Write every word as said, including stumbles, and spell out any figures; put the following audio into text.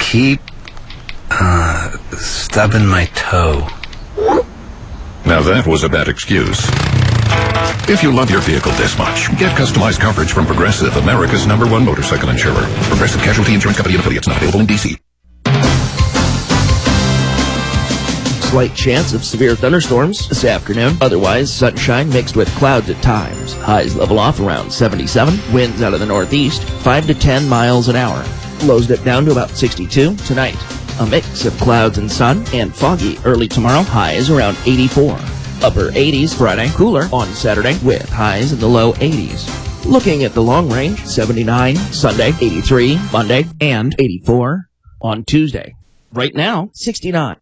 keep uh, stubbing my toe. Now that was a bad excuse. If you love your vehicle this much, get customized coverage from Progressive, America's number one motorcycle insurer. Progressive Casualty Insurance Company and affiliates, not available in D C. Slight chance of severe thunderstorms this afternoon. Otherwise, sunshine mixed with clouds at times. Highs level off around seventy-seven. Winds out of the northeast, five to ten miles an hour. Lows dip down to about sixty-two tonight. A mix of clouds and sun, and foggy early tomorrow. Highs around eighty-four. Upper eighties Friday. Cooler on Saturday with highs in the low eighties. Looking at the long range, seventy-nine Sunday, eighty-three Monday, and eighty-four on Tuesday. Right now, sixty-nine.